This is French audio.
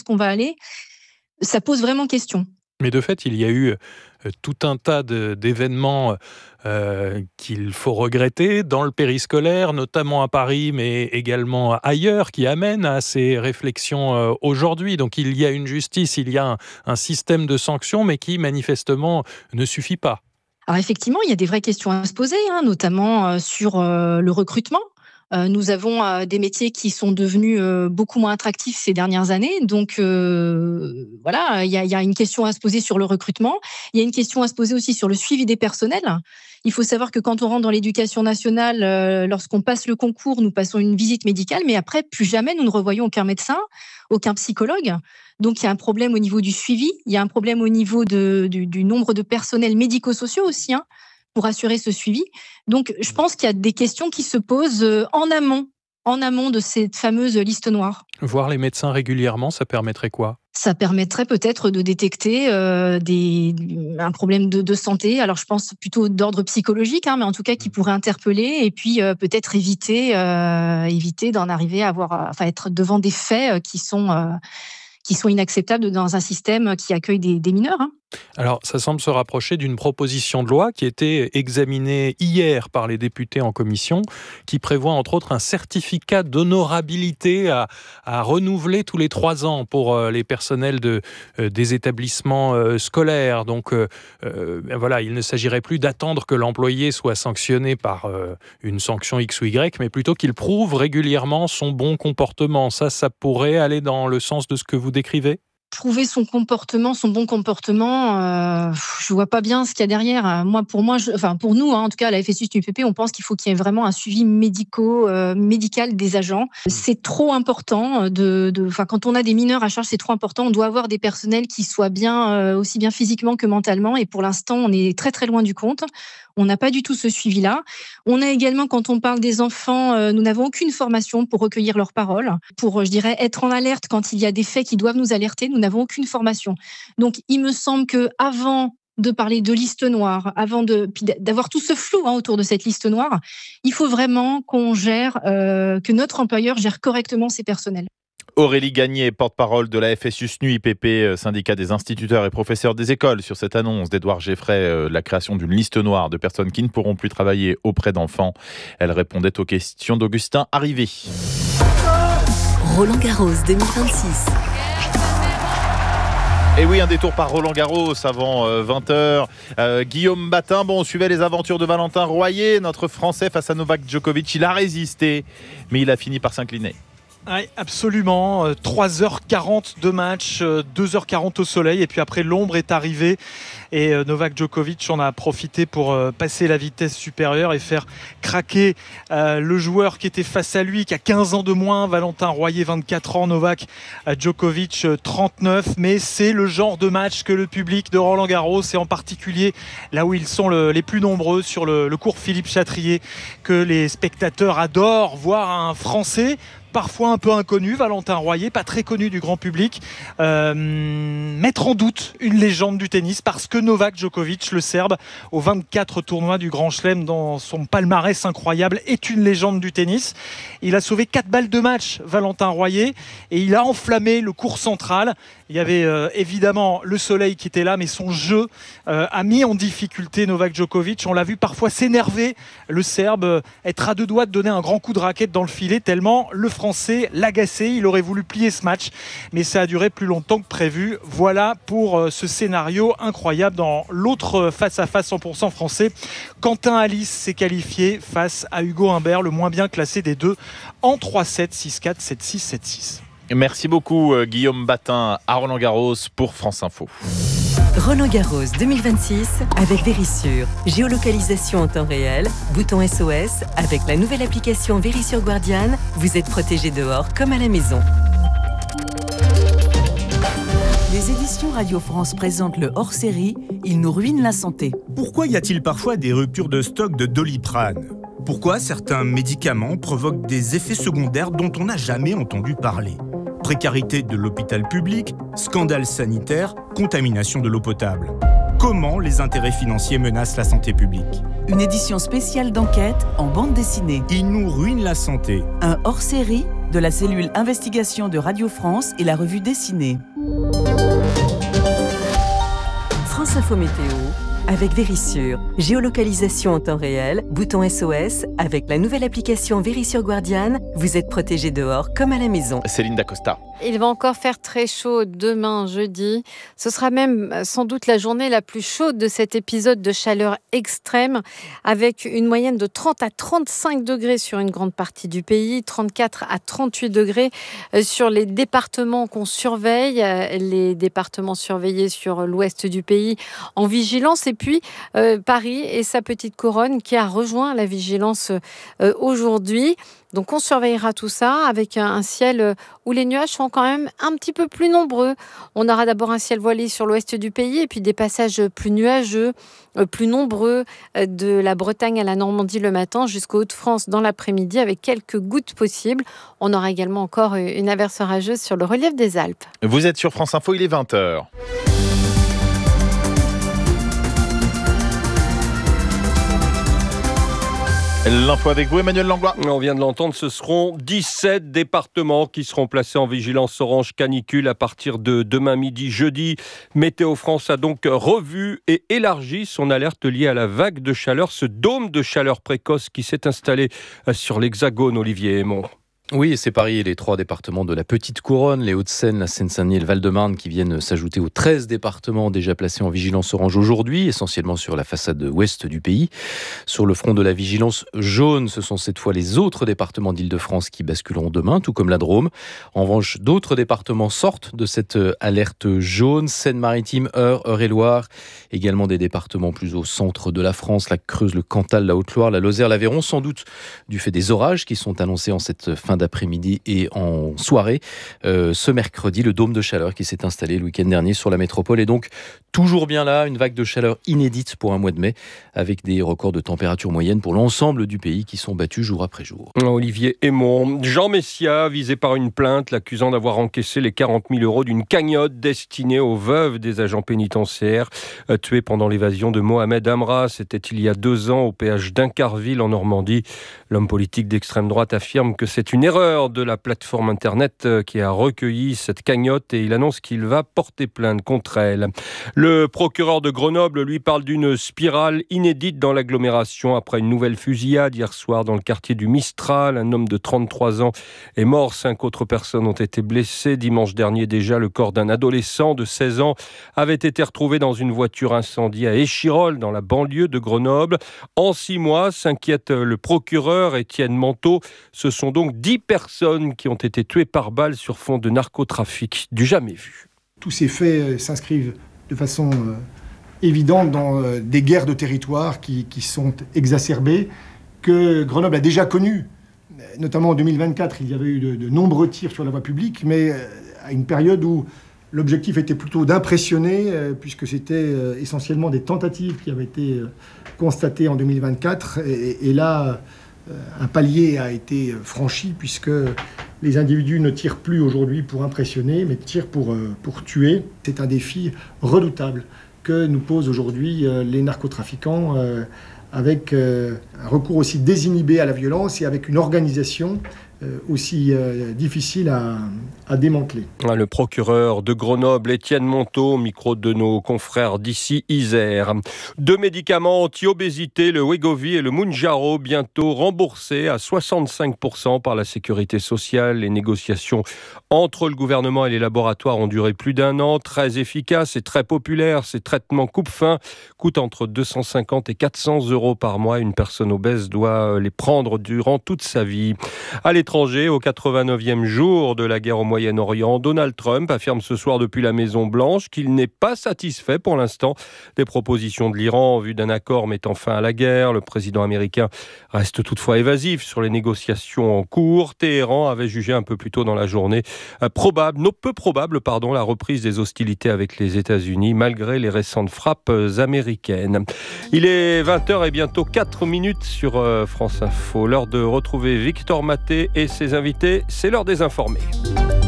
qu'on va aller, ça pose vraiment question. Mais de fait, il y a eu tout un tas d'événements qu'il faut regretter dans le périscolaire, notamment à Paris, mais également ailleurs, qui amènent à ces réflexions aujourd'hui. Donc il y a une justice, il y a un système de sanctions, mais qui manifestement ne suffit pas. Alors effectivement, il y a des vraies questions à se poser, notamment sur le recrutement. Nous avons des métiers qui sont devenus beaucoup moins attractifs ces dernières années. Donc voilà, il y a une question à se poser sur le recrutement. Il y a une question à se poser aussi sur le suivi des personnels. Il faut savoir que quand on rentre dans l'éducation nationale, lorsqu'on passe le concours, nous passons une visite médicale, mais après, plus jamais nous ne revoyons aucun médecin, aucun psychologue. Donc il y a un problème au niveau du suivi, il y a un problème au niveau du nombre de personnels médico-sociaux aussi, pour assurer ce suivi. Donc, je pense qu'il y a des questions qui se posent en amont de cette fameuse liste noire. Voir les médecins régulièrement, ça permettrait quoi ? Ça permettrait peut-être de détecter un problème de santé. Alors, je pense plutôt d'ordre psychologique, mais en tout cas qui pourrait interpeller et puis peut-être éviter d'en arriver à être devant des faits qui sont inacceptables dans un système qui accueille des mineurs. Alors, ça semble se rapprocher d'une proposition de loi qui a été examinée hier par les députés en commission, qui prévoit entre autres un certificat d'honorabilité à renouveler tous les 3 ans pour les personnels des établissements scolaires. Donc, voilà, il ne s'agirait plus d'attendre que l'employé soit sanctionné par une sanction X ou Y, mais plutôt qu'il prouve régulièrement son bon comportement. Ça pourrait aller dans le sens de ce que vous décrivez ? Prouver son bon comportement, je vois pas bien ce qu'il y a derrière. Pour nous, en tout cas à la FSU SNUIPP, on pense qu'il faut qu'il y ait vraiment un suivi médical des agents. C'est trop important quand on a des mineurs à charge, c'est trop important. On doit avoir des personnels qui soient bien, aussi bien physiquement que mentalement. Et pour l'instant, on est très très loin du compte. On n'a pas du tout ce suivi-là. On a également, quand on parle des enfants, nous n'avons aucune formation pour recueillir leurs paroles, pour, je dirais, être en alerte quand il y a des faits qui doivent nous alerter. Nous n'avons aucune formation. Donc, il me semble que avant de parler de liste noire, d'avoir tout ce flou autour de cette liste noire, il faut vraiment que notre employeur gère correctement ses personnels. Aurélie Gagné, porte-parole de la FSU SNUIPP, syndicat des instituteurs et professeurs des écoles, sur cette annonce d'Édouard Geffray, la création d'une liste noire de personnes qui ne pourront plus travailler auprès d'enfants. Elle répondait aux questions d'Augustin Arrivé. Roland-Garros 2026. Et oui, un détour par Roland-Garros avant 20h. Guillaume Batin, on suivait les aventures de Valentin Royer, notre Français face à Novak Djokovic. Il a résisté, mais il a fini par s'incliner. Oui, absolument. 3h40 de match, 2h40 au soleil, et puis après l'ombre est arrivée et Novak Djokovic en a profité pour passer la vitesse supérieure et faire craquer le joueur qui était face à lui, qui a 15 ans de moins, Valentin Royer 24 ans, Novak Djokovic 39, mais c'est le genre de match que le public de Roland-Garros, et en particulier là où ils sont les plus nombreux sur le cours Philippe Chatrier, que les spectateurs adorent voir un Français parfois un peu inconnu, Valentin Royer, pas très connu du grand public, mettre en doute une légende du tennis, parce que Novak Djokovic, le Serbe, aux 24 tournois du Grand Chelem, dans son palmarès incroyable, est une légende du tennis. Il a sauvé 4 balles de match, Valentin Royer, et il a enflammé le court central. Il y avait évidemment le soleil qui était là, mais son jeu a mis en difficulté Novak Djokovic. On l'a vu parfois s'énerver, le Serbe, être à 2 doigts de donner un grand coup de raquette dans le filet, tellement le Français l'agaçait. Il aurait voulu plier ce match, mais ça a duré plus longtemps que prévu. Voilà pour ce scénario incroyable. Dans l'autre face-à-face 100% français, Quentin Alice s'est qualifié face à Hugo Humbert, le moins bien classé des deux, en 3-7, 6-4, 7-6, 7-6. Merci beaucoup Guillaume Batin à Roland-Garros pour France Info. Roland-Garros 2026 avec Verisure. Géolocalisation en temps réel, bouton SOS. Avec la nouvelle application Verisure Guardian, vous êtes protégé dehors comme à la maison. Les éditions Radio France présentent le hors-série « Il nous ruine la santé ». Pourquoi y a-t-il parfois des ruptures de stock de Doliprane ? Pourquoi certains médicaments provoquent des effets secondaires dont on n'a jamais entendu parler ? Précarité de l'hôpital public, scandale sanitaire, contamination de l'eau potable. Comment les intérêts financiers menacent la santé publique ? Une édition spéciale d'enquête en bande dessinée. Il nous ruine la santé. Un hors-série de la cellule Investigation de Radio France et la revue Dessinée. France Info Météo avec Vérissure. Géolocalisation en temps réel, bouton SOS. Avec la nouvelle application Vérissure Guardiane, vous êtes protégé dehors comme à la maison. Céline Dacosta. Il va encore faire très chaud demain, jeudi. Ce sera même sans doute la journée la plus chaude de cet épisode de chaleur extrême, avec une moyenne de 30 à 35 degrés sur une grande partie du pays, 34 à 38 degrés sur les départements qu'on surveille, les départements surveillés sur l'ouest du pays en vigilance, et puis Paris et sa petite couronne qui a rejoint la vigilance aujourd'hui. Donc on surveillera tout ça avec un ciel où les nuages sont quand même un petit peu plus nombreux. On aura d'abord un ciel voilé sur l'ouest du pays et puis des passages plus nuageux, plus nombreux de la Bretagne à la Normandie le matin jusqu'aux Hauts-de-France dans l'après-midi avec quelques gouttes possibles. On aura également encore une averse orageuse sur le relief des Alpes. Vous êtes sur France Info, il est 20h. L'info avec vous, Emmanuel Langlois. On vient de l'entendre, ce seront 17 départements qui seront placés en vigilance orange canicule à partir de demain midi, jeudi. Météo France a donc revu et élargi son alerte liée à la vague de chaleur, ce dôme de chaleur précoce qui s'est installé sur l'Hexagone, Olivier Hémon. Oui, et c'est Paris et les 3 départements de la Petite Couronne, les Hauts-de-Seine, la Seine-Saint-Denis et le Val-de-Marne qui viennent s'ajouter aux 13 départements déjà placés en vigilance orange aujourd'hui, essentiellement sur la façade ouest du pays. Sur le front de la vigilance jaune, ce sont cette fois les autres départements d'Île-de-France qui basculeront demain, tout comme la Drôme. En revanche, d'autres départements sortent de cette alerte jaune, Seine-Maritime, Eure-et-Loire, également des départements plus au centre de la France, la Creuse, le Cantal, la Haute-Loire, la Lozère, l'Aveyron, sans doute du fait des orages qui sont annoncés en cette fin d'après-midi et en soirée. Ce mercredi, le dôme de chaleur qui s'est installé le week-end dernier sur la métropole est donc toujours bien là, une vague de chaleur inédite pour un mois de mai, avec des records de température moyenne pour l'ensemble du pays qui sont battus jour après jour. Olivier Hémon. Jean Messia, visé par une plainte l'accusant d'avoir encaissé les 40 000 € d'une cagnotte destinée aux veuves des agents pénitentiaires tués pendant l'évasion de Mohamed Amra. C'était il y a 2 ans au péage d'Incarville en Normandie. L'homme politique d'extrême droite affirme que c'est une erreur de la plateforme internet qui a recueilli cette cagnotte et il annonce qu'il va porter plainte contre elle. Le procureur de Grenoble lui parle d'une spirale inédite dans l'agglomération après une nouvelle fusillade hier soir dans le quartier du Mistral. Un homme de 33 ans est mort, 5 autres personnes ont été blessées. Dimanche dernier déjà, le corps d'un adolescent de 16 ans avait été retrouvé dans une voiture incendiée à Échirolles dans la banlieue de Grenoble. En 6 mois, s'inquiète le procureur Étienne Manteau. Ce sont donc 10 personnes qui ont été tuées par balle sur fond de narcotrafic du jamais vu. Tous ces faits s'inscrivent de façon évidente dans des guerres de territoire qui sont exacerbées, que Grenoble a déjà connues. Notamment en 2024, il y avait eu de nombreux tirs sur la voie publique, mais à une période où l'objectif était plutôt d'impressionner, puisque c'était essentiellement des tentatives qui avaient été constatées en 2024. Et là, un palier a été franchi, puisque les individus ne tirent plus aujourd'hui pour impressionner, mais tirent pour tuer. C'est un défi redoutable que nous posent aujourd'hui les narcotrafiquants, avec un recours aussi désinhibé à la violence et avec une organisation aussi difficile à démanteler. Le procureur de Grenoble, Étienne Manteau, micro de nos confrères d'ici Isère. 2 médicaments anti-obésité, le Wegovy et le Mounjaro, bientôt remboursés à 65% par la Sécurité sociale. Les négociations entre le gouvernement et les laboratoires ont duré plus d'1 an, très efficaces et très populaires. Ces traitements coupe-faim coûtent entre 250 et 400 € par mois. Une personne obèse doit les prendre durant toute sa vie. À l'étranger, au 89e jour de la guerre au Moyen-Orient, Donald Trump affirme ce soir depuis la Maison-Blanche qu'il n'est pas satisfait pour l'instant des propositions de l'Iran en vue d'un accord mettant fin à la guerre. Le président américain reste toutefois évasif sur les négociations en cours. Téhéran avait jugé un peu plus tôt dans la journée peu probable, la reprise des hostilités avec les États-Unis malgré les récentes frappes américaines. Il est 20h et bientôt 4 minutes sur France Info. L'heure de retrouver Victor Maté et ses invités. C'est l'heure des informés.